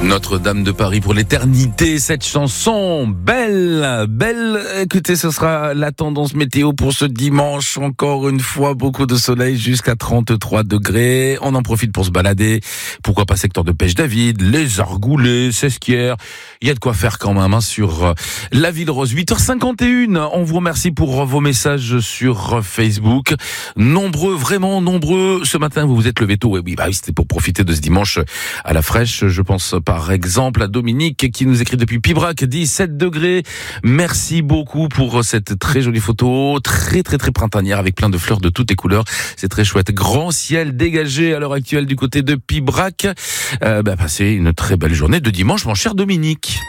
Notre-Dame de Paris pour l'éternité, cette chanson belle. Écoutez, ce sera la tendance météo pour ce dimanche. Encore une fois, beaucoup de soleil jusqu'à 33 degrés. On en profite pour se balader. Pourquoi pas secteur de pêche David, les Argoulets, Sesquières. Il y a de quoi faire quand même sur la Ville Rose. 8h51. On vous remercie pour vos messages sur Facebook. Nombreux, vraiment nombreux. Ce matin, vous vous êtes levé tôt. Et oui, c'était pour profiter de ce dimanche à la fraîche. Je pense par exemple à Dominique qui nous écrit depuis Pibrac, 17 degrés. Merci beaucoup pour cette très jolie photo, très printanière avec plein de fleurs de toutes les couleurs. C'est très chouette. Grand ciel dégagé à l'heure actuelle du côté de Pibrac. Passez une très belle journée de dimanche, mon cher Dominique.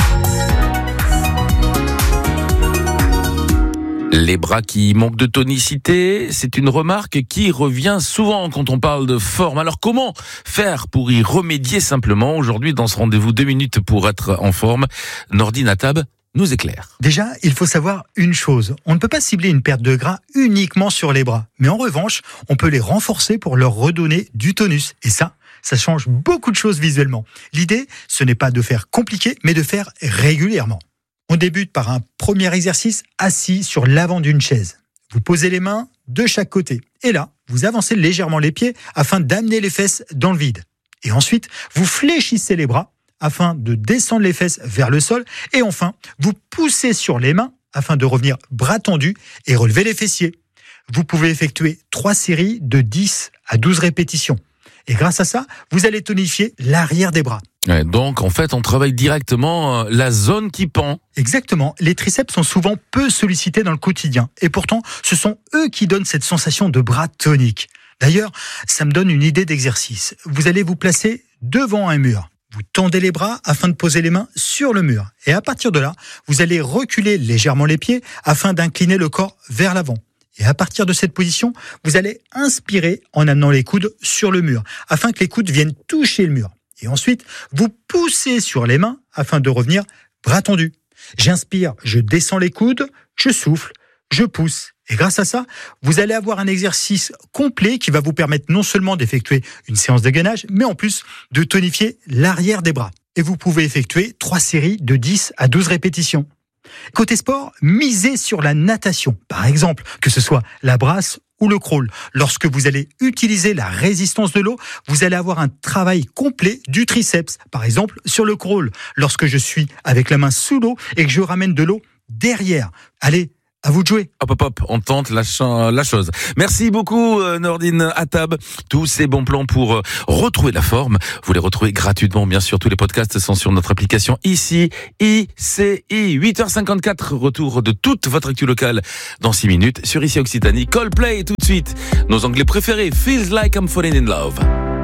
Les bras qui manquent de tonicité, c'est une remarque qui revient souvent quand on parle de forme. Alors comment faire pour y remédier simplement? Aujourd'hui, dans ce rendez-vous 2 minutes pour être en forme, Nordine Atab nous éclaire. Déjà, il faut savoir une chose. On ne peut pas cibler une perte de gras uniquement sur les bras. Mais en revanche, on peut les renforcer pour leur redonner du tonus. Et ça change beaucoup de choses visuellement. L'idée, ce n'est pas de faire compliqué, mais de faire régulièrement. On débute par un premier exercice assis sur l'avant d'une chaise. Vous posez les mains de chaque côté. Et là, vous avancez légèrement les pieds afin d'amener les fesses dans le vide. Et ensuite, vous fléchissez les bras afin de descendre les fesses vers le sol. Et enfin, vous poussez sur les mains afin de revenir bras tendus et relever les fessiers. Vous pouvez effectuer 3 séries de 10 à 12 répétitions. Et grâce à ça, vous allez tonifier l'arrière des bras. Ouais, donc, en fait, on travaille directement la zone qui pend. Exactement. Les triceps sont souvent peu sollicités dans le quotidien. Et pourtant, ce sont eux qui donnent cette sensation de bras tonique. D'ailleurs, ça me donne une idée d'exercice. Vous allez vous placer devant un mur. Vous tendez les bras afin de poser les mains sur le mur. Et à partir de là, vous allez reculer légèrement les pieds afin d'incliner le corps vers l'avant. Et à partir de cette position, vous allez inspirer en amenant les coudes sur le mur, afin que les coudes viennent toucher le mur. Et ensuite, vous poussez sur les mains afin de revenir bras tendus. J'inspire, je descends les coudes, je souffle, je pousse. Et grâce à ça, vous allez avoir un exercice complet qui va vous permettre non seulement d'effectuer une séance de gainage, mais en plus de tonifier l'arrière des bras. Et vous pouvez effectuer 3 séries de 10 à 12 répétitions. Côté sport, misez sur la natation. Par exemple, que ce soit la brasse ou le crawl. Lorsque vous allez utiliser la résistance de l'eau, vous allez avoir un travail complet du triceps. Par exemple, sur le crawl, lorsque je suis avec la main sous l'eau et que je ramène de l'eau derrière. Allez, à vous de jouer. Hop, on tente la chose. Merci beaucoup Nordine Atab. Tous ces bons plans pour retrouver la forme, vous les retrouvez gratuitement, bien sûr. Tous les podcasts sont sur notre application ICI. 8h54, retour de toute votre actu locale dans 6 minutes sur ICI Occitanie. Coldplay tout de suite. Nos anglais préférés, Feels Like I'm Falling in Love.